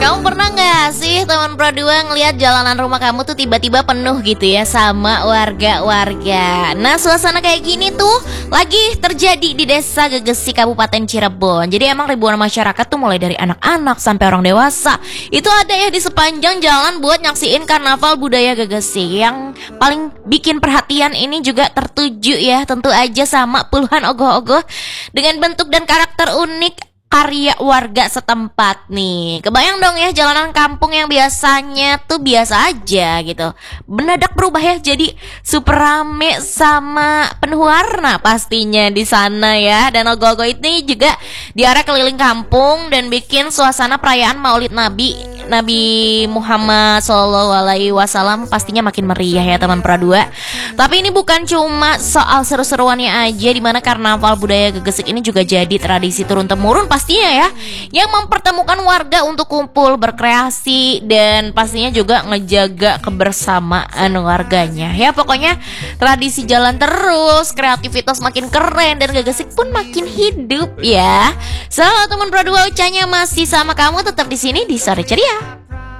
Kamu pernah nggak sih teman Pro 2 ngelihat jalanan rumah kamu tuh tiba-tiba penuh gitu ya sama warga-warga. Nah, suasana kayak gini tuh lagi terjadi di Desa Gegesi Kabupaten Cirebon. Jadi emang ribuan masyarakat tuh mulai dari anak-anak sampai orang dewasa itu ada ya di sepanjang jalan buat nyaksiin karnaval budaya Gegesi. Yang paling bikin perhatian ini juga tertuju ya tentu aja sama puluhan ogoh-ogoh dengan bentuk dan karakter unik karya warga setempat nih. Kebayang dong ya jalanan kampung yang biasanya tuh biasa aja gitu mendadak berubah ya jadi super rame sama penuh warna pastinya di sana ya. Dan ogoh-ogoh ini juga diarah keliling kampung dan bikin suasana perayaan Maulid Nabi Muhammad SAW pastinya makin meriah ya teman Pro 2. Tapi ini bukan cuma soal seru-seruannya aja, dimana karnaval budaya Gegesik ini juga jadi tradisi turun-temurun pastinya ya, yang mempertemukan warga untuk kumpul berkreasi dan pastinya juga ngejaga kebersamaan warganya. Ya pokoknya tradisi jalan terus, kreativitas makin keren dan Gegesik pun makin hidup ya. So teman Pro 2, Ucanya masih sama kamu tetap di sini di Sore Ceria.